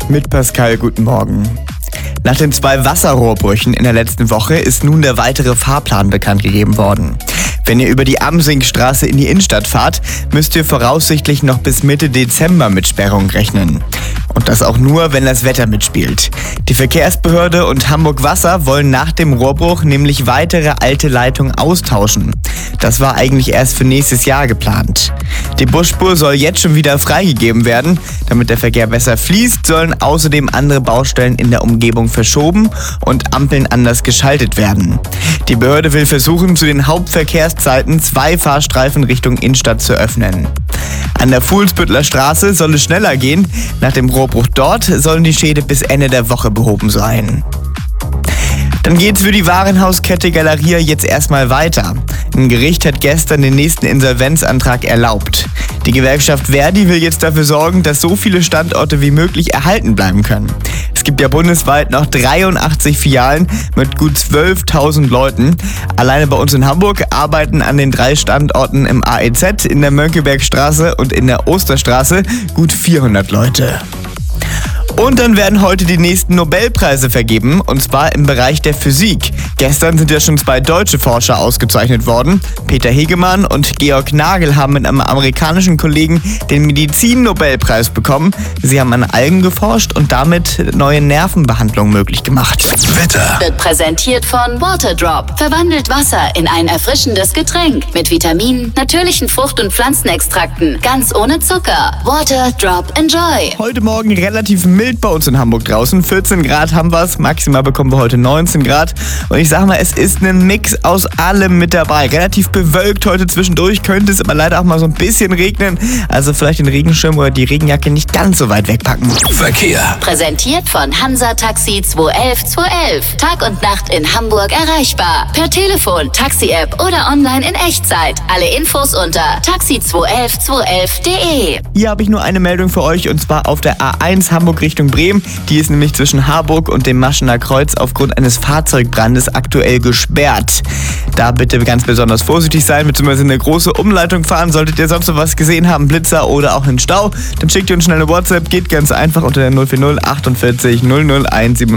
Mit Pascal, guten Morgen. Nach den 2 Wasserrohrbrüchen in der letzten Woche ist nun der weitere Fahrplan bekannt gegeben worden. Wenn ihr über die Amsingstraße in die Innenstadt fahrt, müsst ihr voraussichtlich noch bis Mitte Dezember mit Sperrung rechnen. Und das auch nur, wenn das Wetter mitspielt. Die Verkehrsbehörde und Hamburg Wasser wollen nach dem Rohrbruch nämlich weitere alte Leitungen austauschen. Das war eigentlich erst für nächstes Jahr geplant. Die Busspur soll jetzt schon wieder freigegeben werden. Damit der Verkehr besser fließt, sollen außerdem andere Baustellen in der Umgebung verschoben und Ampeln anders geschaltet werden. Die Behörde will versuchen, zu den Hauptverkehrszeiten 2 Fahrstreifen Richtung Innenstadt zu öffnen. An der Fuhlsbüttler Straße soll es schneller gehen. Nach dem Rohrbruch dort sollen die Schäden bis Ende der Woche behoben sein. Dann geht's für die Warenhauskette Galeria jetzt erstmal weiter. Ein Gericht hat gestern den nächsten Insolvenzantrag erlaubt. Die Gewerkschaft Verdi will jetzt dafür sorgen, dass so viele Standorte wie möglich erhalten bleiben können. Es gibt ja bundesweit noch 83 Filialen mit gut 12.000 Leuten. Alleine bei uns in Hamburg arbeiten an den 3 Standorten im AEZ, in der Mönckebergstraße und in der Osterstraße gut 400 Leute. Und dann werden heute die nächsten Nobelpreise vergeben, und zwar im Bereich der Physik. Gestern sind ja schon 2 deutsche Forscher ausgezeichnet worden. Peter Hegemann und Georg Nagel haben mit einem amerikanischen Kollegen den Medizin-Nobelpreis bekommen. Sie haben an Algen geforscht und damit neue Nervenbehandlungen möglich gemacht. Wetter wird präsentiert von Waterdrop. Verwandelt Wasser in ein erfrischendes Getränk mit Vitaminen, natürlichen Frucht- und Pflanzenextrakten, ganz ohne Zucker. Waterdrop Enjoy. Heute Morgen relativ mild bei uns in Hamburg draußen. 14 Grad haben wir es, maximal bekommen wir heute 19 Grad. Und ich sag mal, es ist ein Mix aus allem mit dabei. Relativ bewölkt heute zwischendurch, könnte es aber leider auch mal so ein bisschen regnen. Also vielleicht den Regenschirm oder die Regenjacke nicht ganz so weit wegpacken. Verkehr. Präsentiert von Hansa Taxi 211 211. Tag und Nacht in Hamburg erreichbar. Per Telefon, Taxi-App oder online in Echtzeit. Alle Infos unter taxi211 211.de. Hier habe ich nur eine Meldung für euch, und zwar auf der A1 Hamburg Richtung Bremen. Die ist nämlich zwischen Harburg und dem Maschener Kreuz aufgrund eines Fahrzeugbrandes aktuell gesperrt. Da bitte ganz besonders vorsichtig sein, beziehungsweise eine große Umleitung fahren. Solltet ihr sonst noch was gesehen haben, Blitzer oder auch einen Stau, dann schickt ihr uns schnell eine WhatsApp. Geht ganz einfach unter der 040 48 001